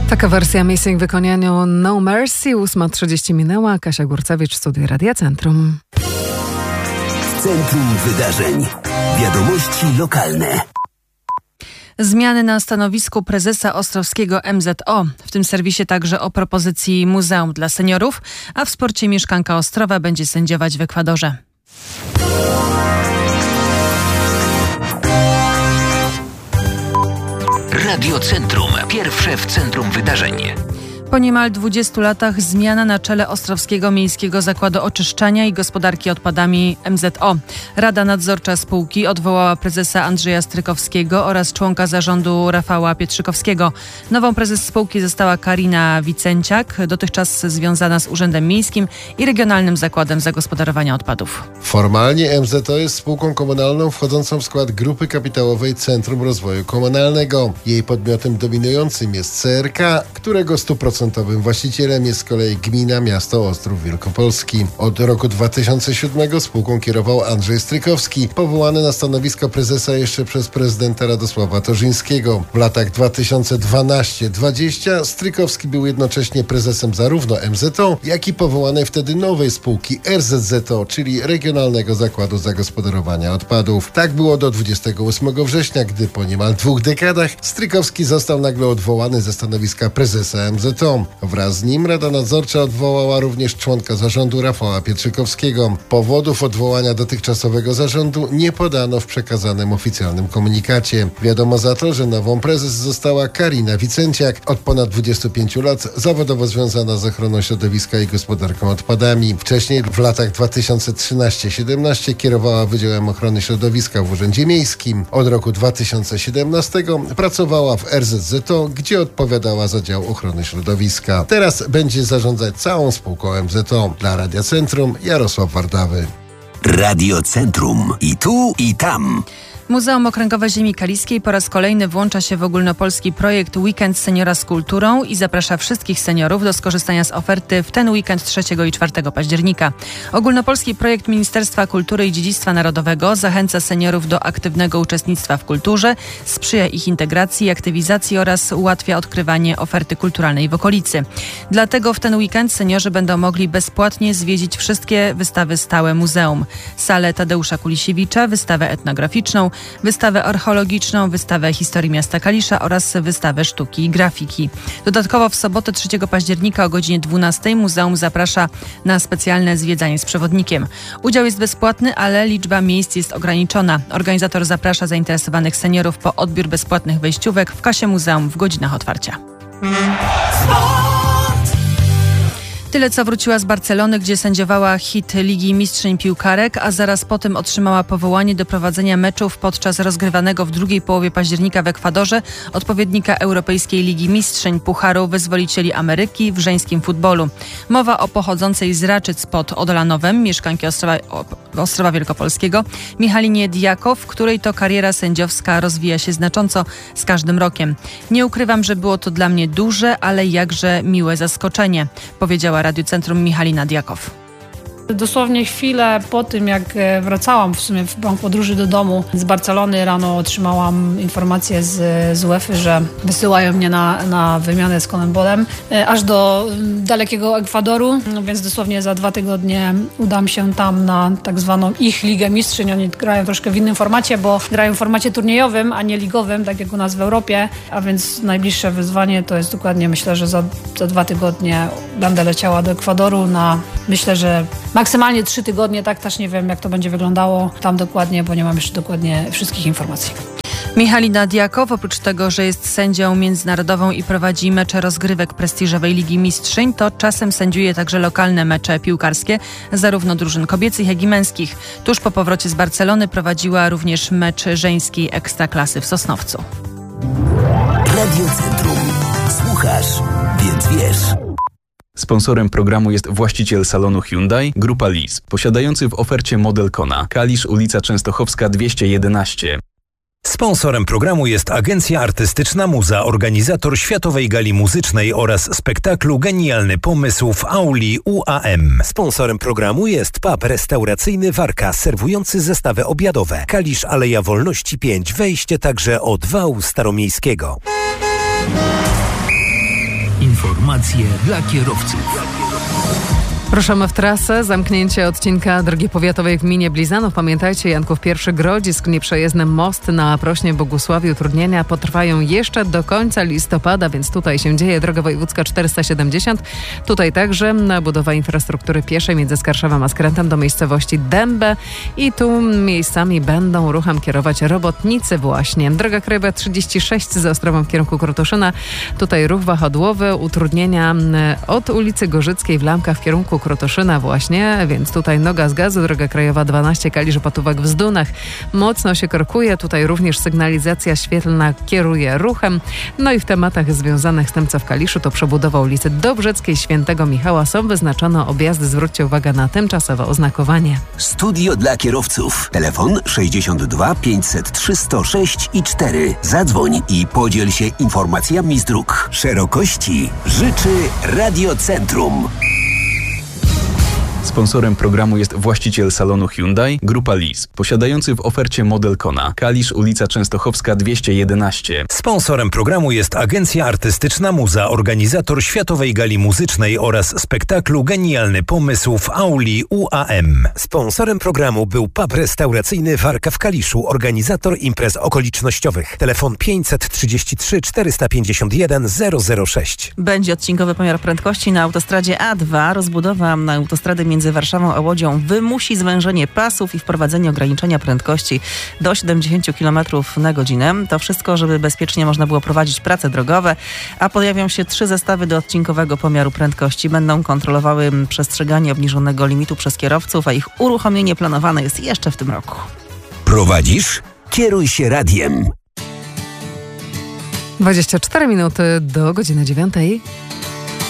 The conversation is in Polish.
Taka wersja Missing w wykonaniu No Mercy. 8:30 minęła. Kasia Górcewicz, studio Radia Centrum. W centrum wydarzeń. Wiadomości lokalne. Zmiany na stanowisku prezesa Ostrowskiego MZO. W tym serwisie także o propozycji muzeum dla seniorów, a w sporcie mieszkanka Ostrowa będzie sędziować w Ekwadorze. Radio Centrum. Pierwsze w centrum wydarzeń. Po niemal 20 latach zmiana na czele Ostrowskiego Miejskiego Zakładu Oczyszczania i Gospodarki Odpadami MZO. Rada Nadzorcza spółki odwołała prezesa Andrzeja Strykowskiego oraz członka zarządu Rafała Pietrzykowskiego. Nową prezes spółki została Karina Wicenciak, dotychczas związana z Urzędem Miejskim i Regionalnym Zakładem Zagospodarowania Odpadów. Formalnie MZO jest spółką komunalną wchodzącą w skład grupy kapitałowej Centrum Rozwoju Komunalnego. Jej podmiotem dominującym jest CRK, którego 100% właścicielem jest z kolei gmina miasto Ostrów Wielkopolski. Od roku 2007 spółką kierował Andrzej Strykowski, powołany na stanowisko prezesa jeszcze przez prezydenta Radosława Torzyńskiego. W latach 2012-20 Strykowski był jednocześnie prezesem zarówno MZO, jak i powołanej wtedy nowej spółki RZZO, czyli Regionalnego Zakładu Zagospodarowania Odpadów. Tak było do 28 września, gdy po niemal 2 dekadach Strykowski został nagle odwołany ze stanowiska prezesa MZO. Wraz z nim Rada Nadzorcza odwołała również członka zarządu Rafała Pietrzykowskiego. Powodów odwołania dotychczasowego zarządu nie podano w przekazanym oficjalnym komunikacie. Wiadomo za to, że nową prezes została Karina Wicenciak, od ponad 25 lat zawodowo związana z ochroną środowiska i gospodarką odpadami. Wcześniej w latach 2013-17 kierowała Wydziałem Ochrony Środowiska w Urzędzie Miejskim. Od roku 2017 pracowała w RZZO, gdzie odpowiadała za dział ochrony środowiska. Teraz będzie zarządzać całą spółką MZO. Dla Radia Centrum Jarosław Wardawy. Radio Centrum. I tu, i tam. Muzeum Okręgowe Ziemi Kaliskiej po raz kolejny włącza się w ogólnopolski projekt Weekend Seniora z Kulturą i zaprasza wszystkich seniorów do skorzystania z oferty w ten weekend 3 i 4 października. Ogólnopolski projekt Ministerstwa Kultury i Dziedzictwa Narodowego zachęca seniorów do aktywnego uczestnictwa w kulturze, sprzyja ich integracji i aktywizacji oraz ułatwia odkrywanie oferty kulturalnej w okolicy. Dlatego w ten weekend seniorzy będą mogli bezpłatnie zwiedzić wszystkie wystawy stałe muzeum. Salę Tadeusza Kulisiewicza, wystawę etnograficzną, wystawę archeologiczną, wystawę historii miasta Kalisza oraz wystawę sztuki i grafiki. Dodatkowo w sobotę 3 października o godzinie 12 muzeum zaprasza na specjalne zwiedzanie z przewodnikiem. Udział jest bezpłatny, ale liczba miejsc jest ograniczona. Organizator zaprasza zainteresowanych seniorów po odbiór bezpłatnych wejściówek w kasie muzeum w godzinach otwarcia. Tyle co wróciła z Barcelony, gdzie sędziowała hit Ligi Mistrzyń Piłkarek, a zaraz potem otrzymała powołanie do prowadzenia meczów podczas rozgrywanego w drugiej połowie października w Ekwadorze odpowiednika Europejskiej Ligi Mistrzyń Pucharu Wyzwolicieli Ameryki w żeńskim futbolu. Mowa o pochodzącej z Raczyc pod Odolanowem, mieszkanki Ostrowa Wielkopolskiego, Michalinie Diakow, której to kariera sędziowska rozwija się znacząco z każdym rokiem. Nie ukrywam, że było to dla mnie duże, ale jakże miłe zaskoczenie, powiedziała Radiu Centrum Michalina Diakow. Dosłownie chwilę po tym, jak wracałam w sumie w podróży do domu z Barcelony, rano otrzymałam informację z UEFA, że wysyłają mnie na wymianę z Conmebólem aż do dalekiego Ekwadoru, więc dosłownie za 2 tygodnie udam się tam na tak zwaną ich Ligę Mistrzyń. Oni grają troszkę w innym formacie, bo grają w formacie turniejowym, a nie ligowym, tak jak u nas w Europie, a więc najbliższe wyzwanie to jest dokładnie, myślę, że za 2 tygodnie będę leciała do Ekwadoru na, myślę, że maksymalnie 3 tygodnie, tak też nie wiem, jak to będzie wyglądało tam dokładnie, bo nie mam jeszcze dokładnie wszystkich informacji. Michalina Diakow, oprócz tego, że jest sędzią międzynarodową i prowadzi mecze rozgrywek prestiżowej Ligi Mistrzyń, to czasem sędziuje także lokalne mecze piłkarskie, zarówno drużyn kobiecych, jak i męskich. Tuż po powrocie z Barcelony prowadziła również mecz żeńskiej Ekstraklasy w Sosnowcu. Radio Centrum. Słuchasz, więc wiesz. Sponsorem programu jest właściciel salonu Hyundai, Grupa Lis, posiadający w ofercie model Kona, Kalisz, ulica Częstochowska 211. Sponsorem programu jest Agencja Artystyczna Muza, organizator Światowej Gali Muzycznej oraz spektaklu Genialny Pomysł w auli UAM. Sponsorem programu jest pub restauracyjny Warka, serwujący zestawy obiadowe. Kalisz, Aleja Wolności 5, wejście także od wału staromiejskiego. Informacje dla kierowców. Ruszamy w trasę. Zamknięcie odcinka drogi powiatowej w gminie Blizanów. Pamiętajcie, Janków I Grodzisk, nieprzejezdny most na Prośnie Bogusławie. Utrudnienia potrwają jeszcze do końca listopada, więc tutaj się dzieje. Droga wojewódzka 470. Tutaj także budowa infrastruktury pieszej między Skarszewem a Skrętem do miejscowości Dębę i tu miejscami będą ruchem kierować robotnicy właśnie. Droga krajowa 36 z Ostrową w kierunku Krotoszyna. Tutaj ruch wahadłowy. Utrudnienia od ulicy Gorzyckiej w Lamkach w kierunku Krotoszyna właśnie, więc tutaj noga z gazu. Droga krajowa 12 Kalisz-Opatówek w Zdunach. Mocno się korkuje. Tutaj również sygnalizacja świetlna kieruje ruchem. No i w tematach związanych z tym, co w Kaliszu, to przebudowa ulicy Dobrzeckiej Świętego Michała. Są wyznaczone objazdy. Zwróćcie uwagę na tymczasowe oznakowanie. Studio dla kierowców. Telefon 62 503 106 i 4. Zadzwoń i podziel się informacjami z dróg. Szerokości życzy Radiocentrum. Sponsorem programu jest właściciel salonu Hyundai, Grupa Lease, posiadający w ofercie model Kona. Kalisz, ulica Częstochowska 211. Sponsorem programu jest Agencja Artystyczna Muza, organizator Światowej Gali Muzycznej oraz spektaklu Genialny Pomysł w auli UAM. Sponsorem programu był pub restauracyjny Warka w Kaliszu, organizator imprez okolicznościowych. Telefon 533 451 006. Będzie odcinkowy pomiar prędkości na autostradzie A2. Rozbudowa na autostradę między Warszawą a Łodzią wymusi zwężenie pasów i wprowadzenie ograniczenia prędkości do 70 km na godzinę. To wszystko, żeby bezpiecznie można było prowadzić prace drogowe, a pojawią się 3 zestawy do odcinkowego pomiaru prędkości. Będą kontrolowały przestrzeganie obniżonego limitu przez kierowców, a ich uruchomienie planowane jest jeszcze w tym roku. Prowadzisz? Kieruj się radiem. 24 minuty do godziny 9.